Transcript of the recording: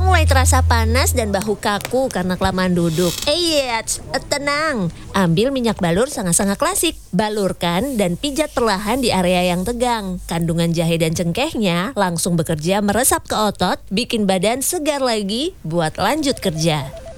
mulai terasa panas dan bahu kaku karena kelamaan duduk. Tenang. Ambil minyak balur sangat-sangat klasik. Balurkan dan pijat perlahan di area yang tegang. Kandungan jahe dan cengkehnya langsung bekerja meresap ke otot, bikin badan segar lagi buat lanjut kerja.